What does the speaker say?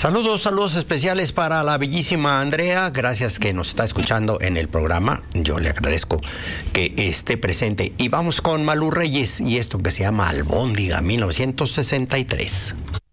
Saludos especiales para la bellísima Andrea. Gracias que nos está escuchando en el programa. Yo le agradezco que esté presente. Y vamos con Malú Reyes y esto que se llama Albóndiga 1963.